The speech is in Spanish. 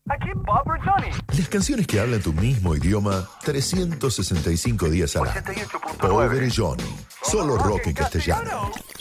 Aquí Bob Johnny. Las canciones que hablan tu mismo idioma 365 días al año. 88.9. Pobre Johnny. Solo rock en castellano.